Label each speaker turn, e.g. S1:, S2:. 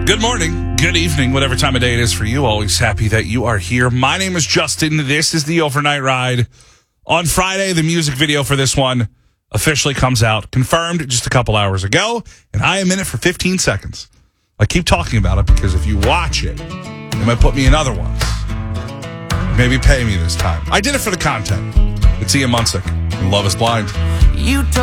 S1: Good morning, good evening, whatever time of day it is for you. Always happy that you are here. My name is Justin. This is the Overnight Ride. On Friday, the music video for this one officially comes out, confirmed just a couple hours ago, and I am in it for 15 seconds. I keep talking about it because if you watch it, they might put me in other ones. Maybe pay me this time. I did it for the content. It's Ian Munsick, and Love is Blind.